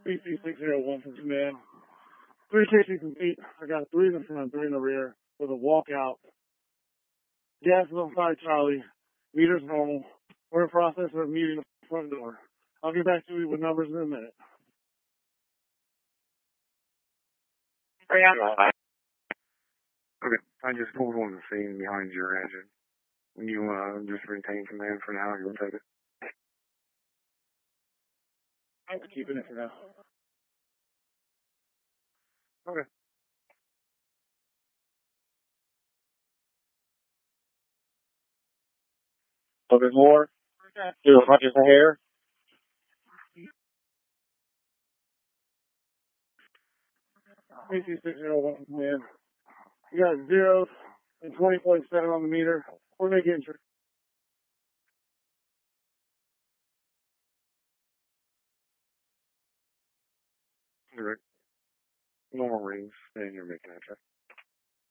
BC601 from command. 360 complete. I got 3 in the front, 3 in the rear with a walkout. Gas is on 5 Charlie. Meter's normal. We're in process of meeting the front door. I'll get back to you with numbers in a minute. Okay, I just pulled on the scene behind your engine. You just retain command for now. You'll take it. I'm keeping it for now. Okay. A little bit more. Do as much as the hair. BC601 command. We got 0 and 20.7 on the meter. We're making sure. Correct. Normal rings, and you're making that check.